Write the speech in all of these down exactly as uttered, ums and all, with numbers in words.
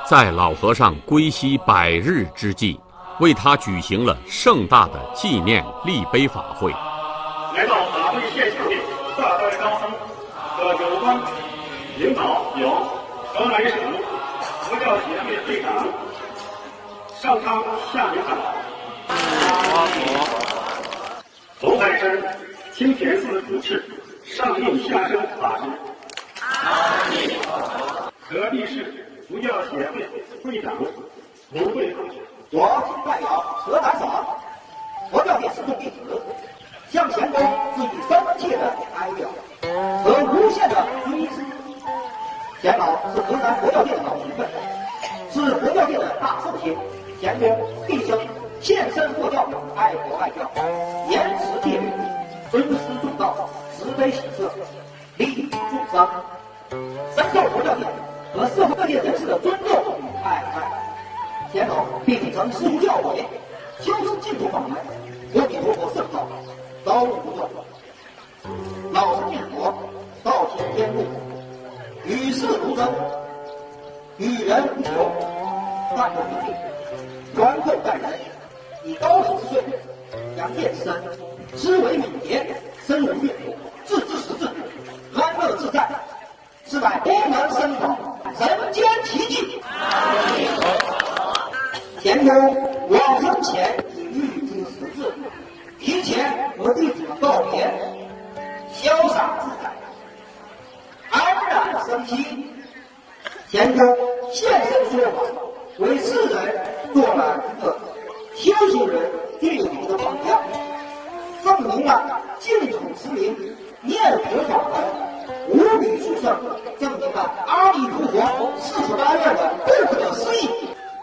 在老和尚归西百日之际，为他举行了盛大的纪念立碑法会。 来到法会现场的各位高僧和有关领导有河南省佛教协会会长上苍下明海，红海山清田寺主持上应下生法师，河北市佛教协会会长卢贵富， 我代表河南省佛教界始终弟子，向前公致以深切的哀悼和无限的尊敬。钱老是河南佛教界的老前辈，是佛教界的大寿星。钱公毕生献身佛教，爱国爱教，严持戒律，尊师重道，慈悲喜舍，利益众生，深受佛教界和社会各界人士的尊重与爱戴。钱老并曾师出教诲，修持净土法门，阿弥陀佛圣道，高无不断。老生念佛，道体天路，与世如争，与人无求，万不平定，宽厚待人，以高手之岁，扬剑之身，思维敏捷，深入阅读，置之实质，安乐自在，是乃功能深广，人间奇迹。前公往生前已预知时至，提前和弟子们告别，潇洒自在，安然生息。前公现身说法，为世人做了一个修行人具有的榜样，证明了净土之名念佛法门无比殊胜，证明了阿弥陀佛四十八愿的不可思议。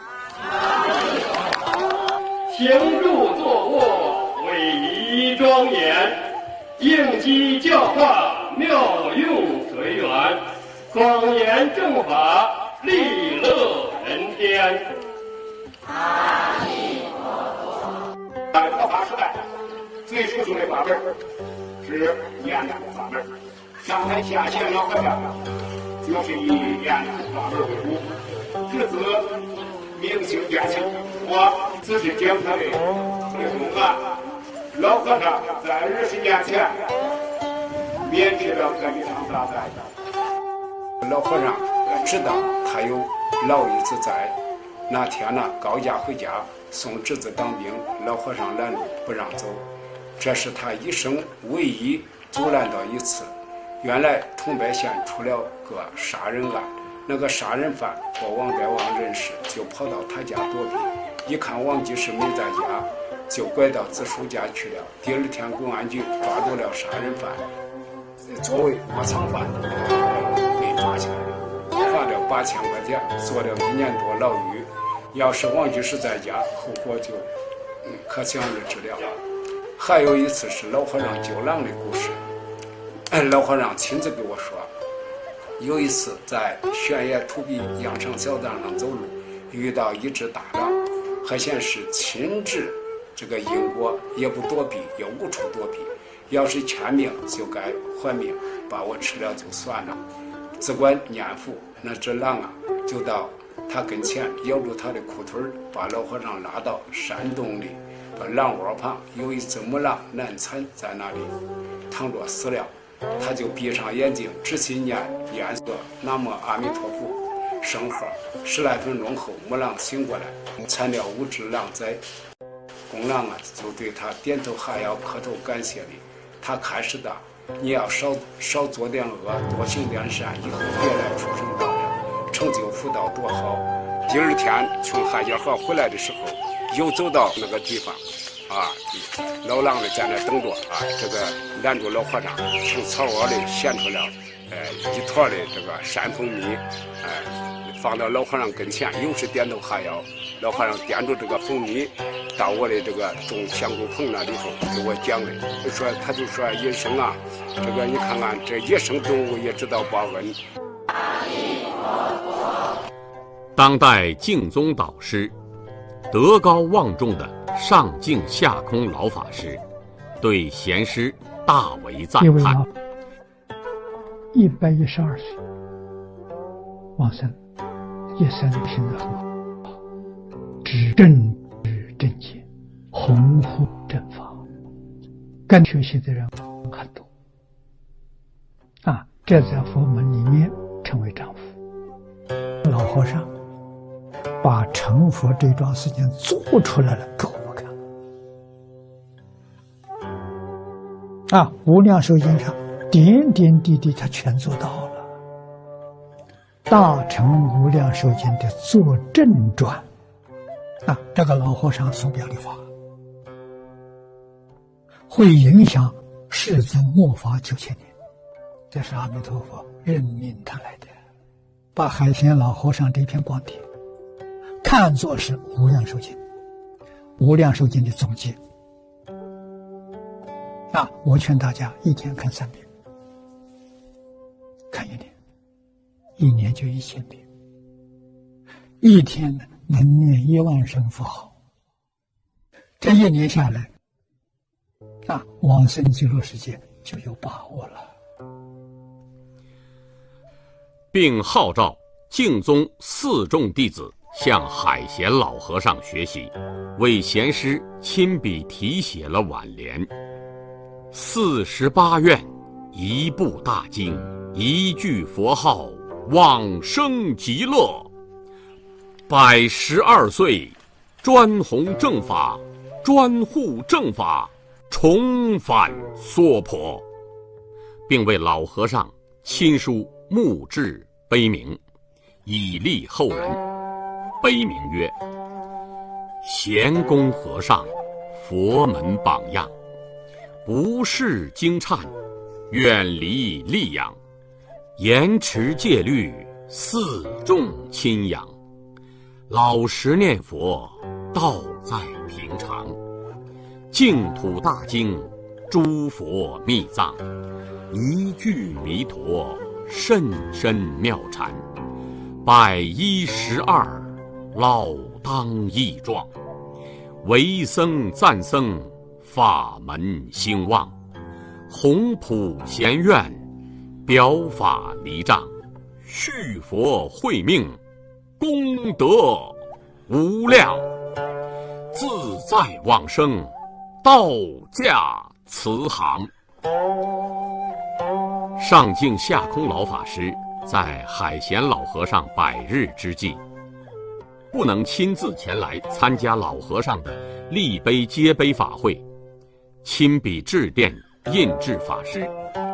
行住坐卧伟仪庄严，应机教化妙用随缘，广言正法利乐人天。阿弥陀佛。在佛法时代，最殊胜的法门是念佛法门。上台下线老和尚就是以念佛法门为主，至此明星变性。我只是讲他的内容啊。老和尚在二十年前免去了这一场大灾。 老和尚知道他有老一子在，那天呢，高家回家送侄子当兵，老和尚拦路不让走，这是他一生唯一阻拦到一次。原来桐柏县出了个杀人案，那个杀人犯和王代王认识，就跑到他家躲避，一看王居士没在家，就拐到子叔家去了。第二天公安局抓住了杀人犯，作为窝藏犯被抓起来了，罚了八千块钱，坐了一年多牢狱。要是王居士在家，后果就可想而知了。还有一次是老和尚救狼的故事，老和尚亲自给我说，有一次在悬崖土壁羊肠小道上走路，遇到一只大狼，还显示亲至这个因果，也不躲避，也无处躲避，要是欠命就该还命，把我吃了就算了。只管念佛，那只狼啊就到他跟前咬住他的裤腿，把老和尚拉到山洞里，把狼窝旁有一只母狼难产在那里躺着死了，他就闭上眼睛仔细念念个南无阿弥陀佛圣号，十来分钟后母狼醒过来，产了五只狼崽。公狼啊就对他点头哈腰磕头感谢礼，他开始的你要少少做点恶，多行点善，以后别来出生道了，成就福道多好。第二天从汉家河回来的时候，又走到那个地方啊，老狼呢在那等着啊，这个拦住老和尚，从草窝里衔出了呃一坨的这个山蜂蜜，哎、呃，放到老和尚跟前，又是点头哈腰。老和尚掂住这个蜂蜜到我的这个种香菇棚那里头给我讲的，就说他就说野生啊，这个你看看这野生动物也知道报恩。 当代净宗导师，德高望重的上净下空老法师，对贤师大为赞叹。 一百一十二岁往生， 一生行得很好，知正知正见，弘护正法，跟学习的人很多啊，这在佛门里面称为丈夫。老和尚把成佛这桩事情做出来了给我们看啊，无量寿经上点点滴滴他全做到了。大乘无量寿经的作证传啊，这个老和尚所表的法会影响世尊末法九千年，这是阿弥陀佛任命他来的，把海贤老和尚这篇光碟看作是无量寿经，无量寿经的总结啊！我劝大家一天看三遍，看一年，一年就一千遍，一天能念一万声佛号，这一年下来啊，往生极乐世界就有把握了。 并号召净宗四众弟子向海贤老和尚学习，为贤师亲笔题写了挽联：四十八愿，一部大经，一句佛号，往生极乐。百十二岁，专弘正法，专护正法，重返娑婆，并为老和尚亲书墓志碑铭，以利后人。碑铭曰：贤公和尚，佛门榜样，不识经忏，远离戾养，严持戒律，四众亲仰，老实念佛，道在平常，净土大经，诸佛密藏，一句弥陀，甚深妙禅，百一十二，老当益壮，为僧赞僧，法门兴旺，弘普贤愿，表法离障，续佛慧命，功德无量，自在往生，道驾慈航。上净下空老法师在海贤老和尚百日之际，不能亲自前来参加老和尚的立碑接碑法会，亲笔致电印制法师。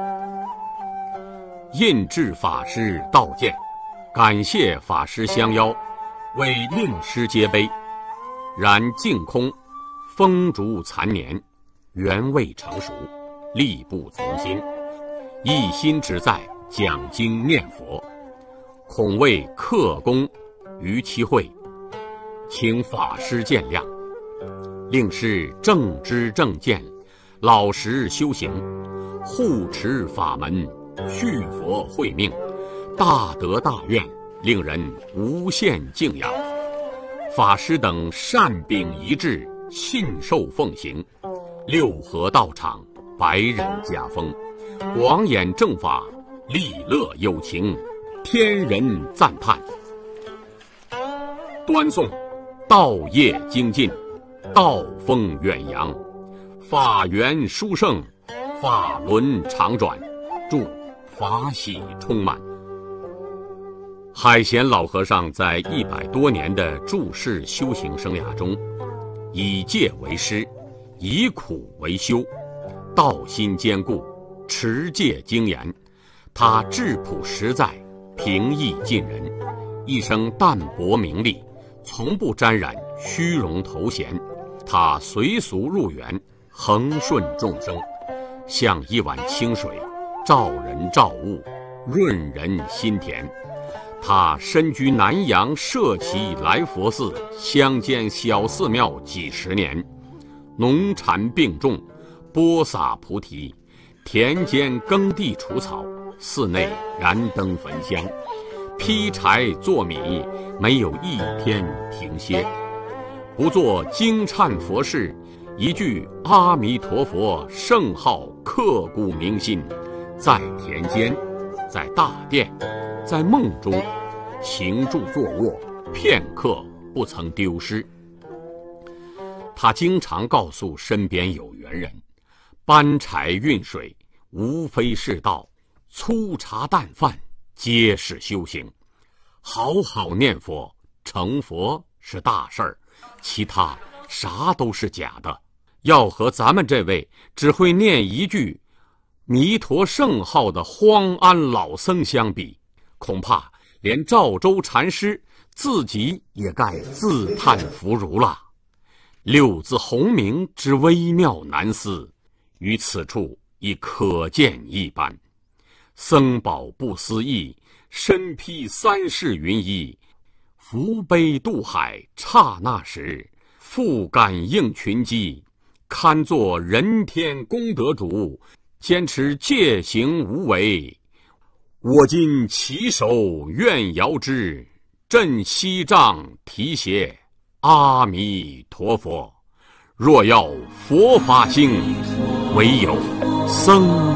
印制法师道见，感谢法师相邀，为令师接碑，然净空风烛残年，原未成熟，力不从心，一心只在讲经念佛，恐为克功于其会，请法师见谅。令师正知正见，老实修行，护持法门，续佛慧命，大德大愿，令人无限敬仰。法师等善秉一致，信受奉行，六合道场，百人家风，广演正法，利乐有情，天人赞叹。端诵道业精进，道风远扬，法缘殊胜，法轮常转，祝法喜充满。海贤老和尚在一百多年的住世修行生涯中，以戒为师，以苦为修，道心坚固，持戒精严。他质朴实在，平易近人，一生淡泊名利，从不沾染虚荣头衔。他随俗入园，恒顺众生，像一碗清水，照人照物，润人心田。他身居南阳舍旗来佛寺乡间小寺庙几十年，农禅并种，播撒菩提，田间耕地除草，寺内燃灯焚香，劈柴做米，没有一天停歇。不做经忏佛事，一句阿弥陀佛圣号刻骨铭心，在田间，在大殿，在梦中， 行住坐卧，片刻不曾丢失。他经常告诉身边有缘人，搬柴运水无非是道，粗茶淡饭皆是修行。好好念佛，成佛是大事儿，其他啥都是假的。要和咱们这位只会念一句弥陀圣号的荒安老僧相比，恐怕连赵州禅师自己也该自叹弗如了。六字洪名之微妙难思，于此处已可见一斑。僧宝不思议，身披三世云衣，扶悲渡海刹那时，复感应群机，堪作人天功德主，坚持戒行无为。我今起手愿遥之，振西杖提携阿弥陀佛。若要佛法兴，唯有僧